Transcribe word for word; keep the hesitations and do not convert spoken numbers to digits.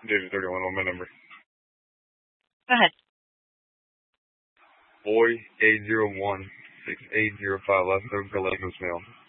David thirty-one on my number. Go ahead. Boy eight zero one six eight zero five. Last name Gallegos male.